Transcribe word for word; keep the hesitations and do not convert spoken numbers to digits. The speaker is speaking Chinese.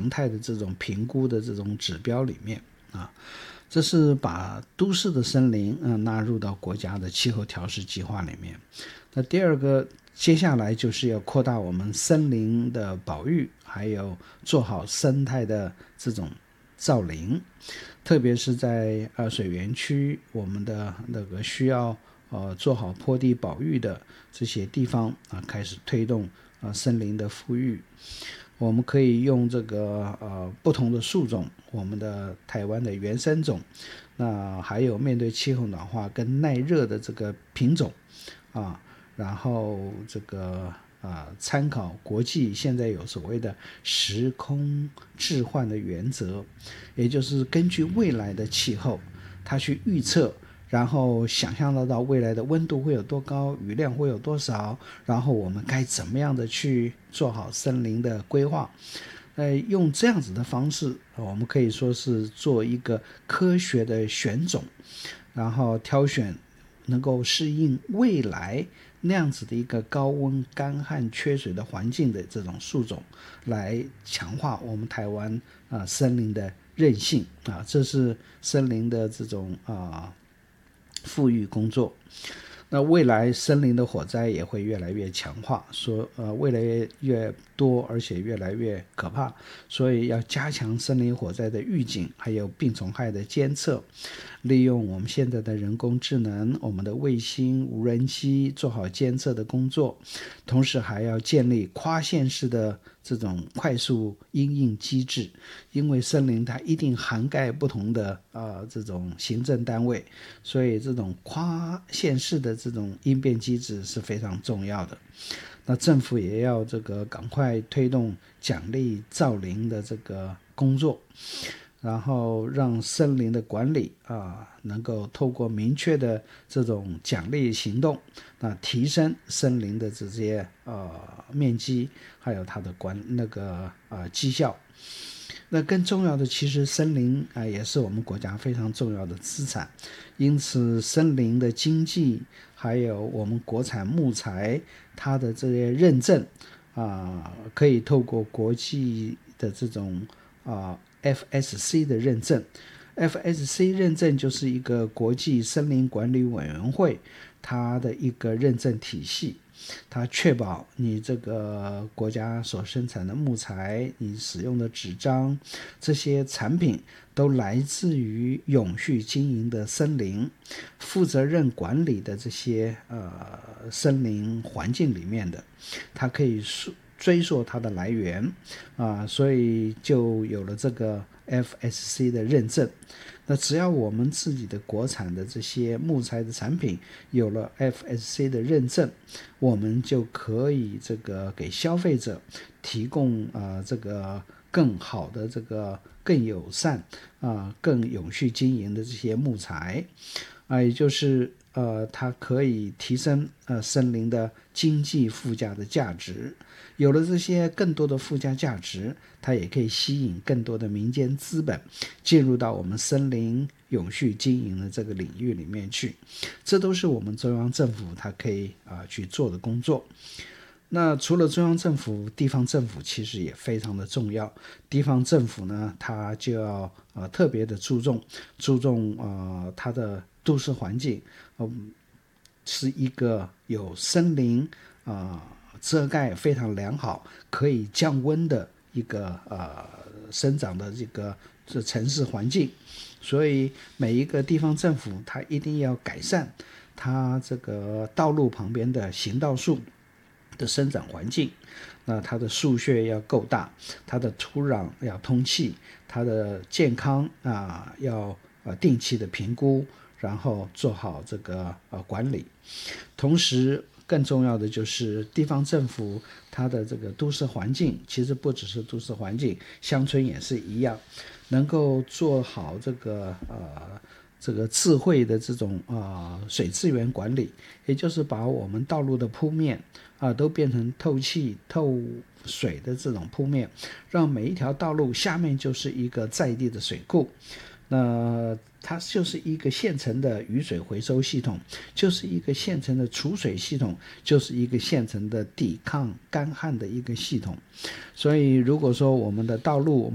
常态的这种评估的这种指标里面啊。这是把都市的森林、呃、纳入到国家的气候调试计划里面。那第二个，接下来就是要扩大我们森林的保育，还有做好生态的这种造林，特别是在呃水源区，我们的那个需要呃做好坡地保育的这些地方啊，开始推动啊、呃、森林的复育。我们可以用这个呃不同的树种，我们的台湾的原生种，那还有面对气候暖化跟耐热的这个品种啊，然后这个啊参考国际现在有所谓的时空置换的原则，也就是根据未来的气候，它去预测。然后想象得到未来的温度会有多高，雨量会有多少，然后我们该怎么样的去做好森林的规划。呃，用这样子的方式，我们可以说是做一个科学的选种，然后挑选能够适应未来那样子的一个高温、干旱、缺水的环境的这种树种，来强化我们台湾啊、呃、森林的韧性啊，这是森林的这种啊。富裕工作。那未来森林的火灾也会越来越强化，说呃越来越越多，而且越来越可怕，所以要加强森林火灾的预警，还有病虫害的监测，利用我们现在的人工智能，我们的卫星、无人机做好监测的工作，同时还要建立跨县市的这种快速因应机制，因为森林它一定涵盖不同的呃这种行政单位，所以这种跨县市的这种应变机制是非常重要的。那政府也要这个赶快推动奖励造林的这个工作，然后让森林的管理啊能够透过明确的这种奖励行动，那提升森林的这些呃面积，还有它的管那个呃绩效。那更重要的，其实森林啊、呃、也是我们国家非常重要的资产，因此森林的经济还有我们国产木材它的这些认证啊、呃，可以透过国际的这种啊、呃、F S C 的认证。F S C 认证就是一个国际森林管理委员会它的一个认证体系，它确保你这个国家所生产的木材，你使用的纸张，这些产品都来自于永续经营的森林，负责任管理的这些呃森林环境里面的，它可以追溯它的来源啊、呃，所以就有了这个 F S C 的认证。那只要我们自己的国产的这些木材的产品有了 F S C 的认证，我们就可以这个给消费者提供啊、呃、这个更好的这个更友善啊、呃、更永续经营的这些木材啊、呃，也就是呃它可以提升呃森林的经济附加的价值。有了这些更多的附加价值，它也可以吸引更多的民间资本进入到我们森林永续经营的这个领域里面去，这都是我们中央政府它可以啊、呃、去做的工作。那除了中央政府，地方政府其实也非常的重要。地方政府呢，它就要呃特别的注重注重呃它的都市环境，嗯，是一个有森林啊。呃遮盖非常良好，可以降温的一个呃生长的这个这城市环境，所以每一个地方政府它一定要改善它这个道路旁边的行道树的生长环境，那它的树穴要够大，它的土壤要通气，它的健康啊要呃定期的评估，然后做好这个呃管理，同时。更重要的就是地方政府它的这个都市环境，其实不只是都市环境，乡村也是一样，能够做好这个呃这个智慧的这种啊、呃、水资源管理，也就是把我们道路的铺面啊、呃、都变成透气透水的这种铺面，让每一条道路下面就是一个在地的水库。那它就是一个现成的雨水回收系统，就是一个现成的储水系统，就是一个现成的抵抗干旱的一个系统。所以如果说我们的道路